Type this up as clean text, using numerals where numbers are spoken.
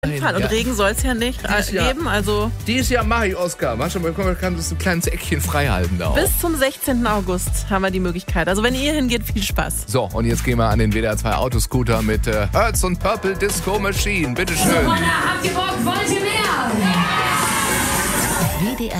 Und Regen soll es ja nicht geben, also... Dieses Jahr mache ich Oscar. Mach schon mal, kann das ein kleines Eckchen frei halten da auch. Bis zum 16. August haben wir die Möglichkeit. Also wenn ihr hingeht, viel Spaß. So, und jetzt gehen wir an den WDR 2 Autoscooter mit Hertz und Purple Disco Machine. Bitteschön. Habt ihr Bock? Wollt ihr mehr? WDR